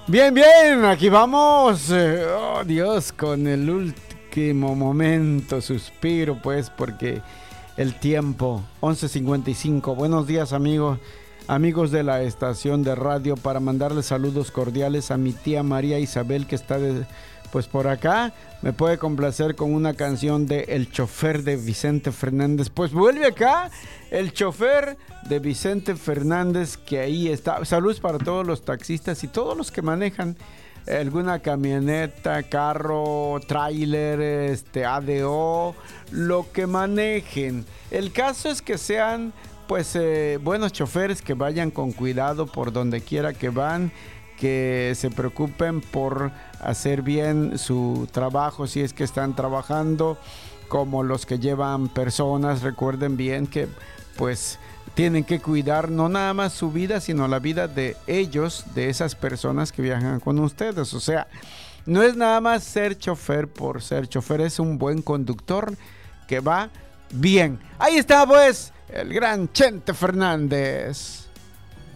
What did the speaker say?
Bien, bien, aquí vamos. Oh, Dios, con el último momento, suspiro, pues, porque el tiempo, 11:55. Buenos días, amigos de la estación de radio, para mandarles saludos cordiales a mi tía María Isabel, que está pues por acá. Me puede complacer con una canción de El Chofer de Vicente Fernández. Pues vuelve acá El Chofer de Vicente Fernández, que ahí está. Saludos para todos los taxistas y todos los que manejan alguna camioneta, carro, tráiler, ADO, lo que manejen. El caso es que sean pues buenos choferes, que vayan con cuidado por donde quiera que van, que se preocupen por hacer bien su trabajo si es que están trabajando, como los que llevan personas. Recuerden bien que pues tienen que cuidar no nada más su vida, sino la vida de ellos, de esas personas que viajan con ustedes. O sea, no es nada más ser chofer por ser chofer, es un buen conductor que va bien. Ahí está pues el gran Chente Fernández.